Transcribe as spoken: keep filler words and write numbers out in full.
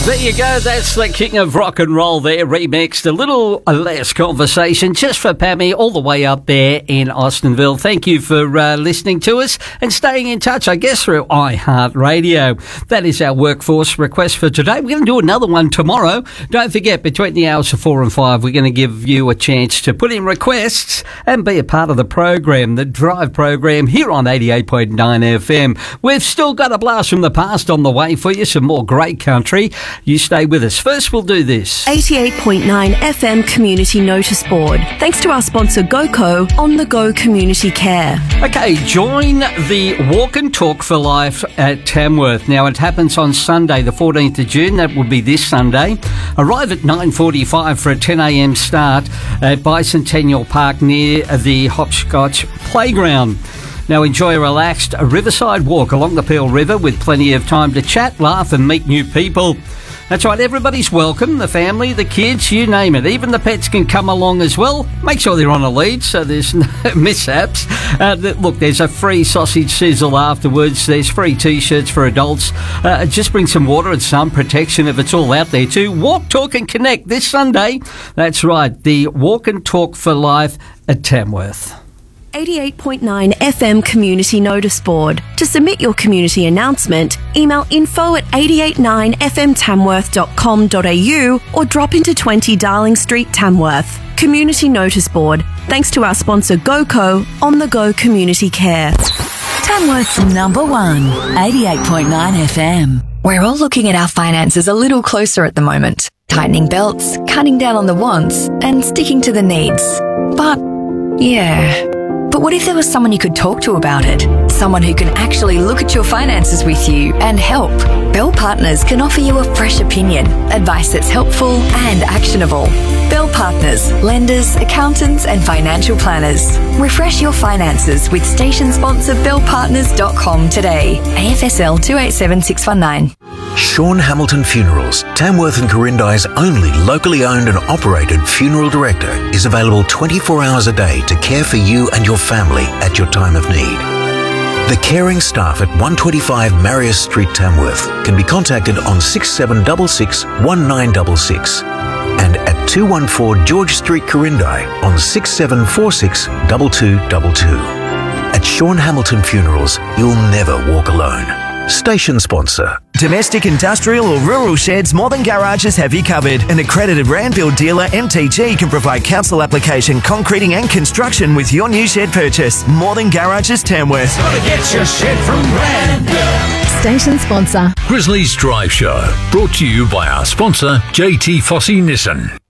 There you go, that's the King of Rock and Roll there, remixed. A little less conversation just for Pammy all the way up there in Austinville. Thank you for uh, listening to us and staying in touch, I guess, through iHeartRadio. That is our workforce request for today. We're going to do another one tomorrow. Don't forget, between the hours of four and five, we're going to give you a chance to put in requests and be a part of the program, the Drive program here on eighty-eight point nine F M. We've still got a blast from the past on the way for you, some more great country. You stay with us. First, we'll do this. eighty-eight point nine F M Community Notice Board. Thanks to our sponsor GoCo on the Go Community Care. Okay, join the Walk and Talk for Life at Tamworth. Now, it happens on Sunday, the fourteenth of June. That will be this Sunday. Arrive at nine forty-five for a ten a m start at Bicentennial Park near the Hopscotch Playground. Now enjoy a relaxed riverside walk along the Peel River with plenty of time to chat, laugh and meet new people. That's right, everybody's welcome, the family, the kids, you name it. Even the pets can come along as well. Make sure they're on a lead so there's no mishaps. Uh, look, there's a free sausage sizzle afterwards. There's free T-shirts for adults. Uh, just bring some water and sun protection if it's all out there too. Walk, Talk and Connect this Sunday. That's right, the Walk and Talk for Life at Tamworth. eighty-eight point nine F M Community Notice Board. To submit your community announcement, email info at eight eight nine f m tamworth dot com dot a u or drop into twenty Darling Street, Tamworth. Community Notice Board. Thanks to our sponsor GoCo on the Go Community Care. Tamworth's number one, eighty-eight point nine F M. We're all looking at our finances a little closer at the moment. Tightening belts, cutting down on the wants, and sticking to the needs. But, yeah... But what if there was someone you could talk to about it? Someone who can actually look at your finances with you and help. Bell Partners can offer you a fresh opinion, advice that's helpful and actionable. Bell Partners, lenders, accountants and financial planners. Refresh your finances with station sponsor bell partners dot com today. A F S L two eight seven six one nine. Sean Hamilton Funerals, Tamworth and Corindi's only locally owned and operated funeral director, is available twenty-four hours a day to care for you and your family at your time of need. The caring staff at one twenty-five Marius Street, Tamworth can be contacted on six seven six six, one nine six six and at two one four George Street, Corindi on six seven four six, two two two two. At Sean Hamilton Funerals, you'll never walk alone. Station sponsor. Domestic, industrial or rural sheds, More Than Garages have you covered. An accredited Randbuild dealer, M T G, can provide council application, concreting and construction with your new shed purchase. More Than Garages, Tamworth. Gotta get your shed from Randbuild. Station sponsor. Grizzlies Drive Show, brought to you by our sponsor, J T Fossey Nissan.